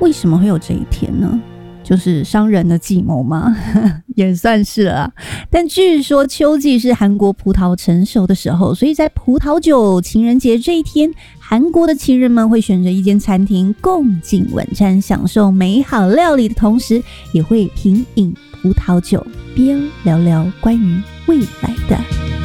为什么会有这一天呢？就是商人的计谋吗？也算是了啊。但据说秋季是韩国葡萄成熟的时候，所以在葡萄酒情人节这一天，韩国的情人们会选择一间餐厅共进晚餐，享受美好料理的同时，也会品饮葡萄酒，边聊聊关于未来的